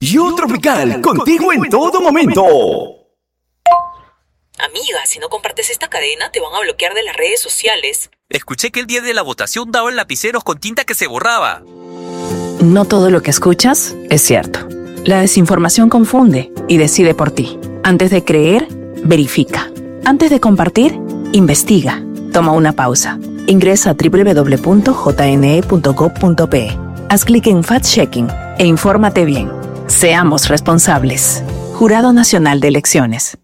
Yo Tropical, contigo en todo momento. Amiga, si no compartes esta cadena, te van a bloquear de las redes sociales. Escuché que el día de la votación daban lapiceros con tinta que se borraba. No todo lo que escuchas es cierto. La desinformación confunde y decide por ti. Antes de creer, verifica. Antes de compartir, investiga. Toma una pausa. Ingresa a www.jne.gov.pe. Haz clic en Fact-Checking e infórmate bien. Seamos responsables. Jurado Nacional de Elecciones.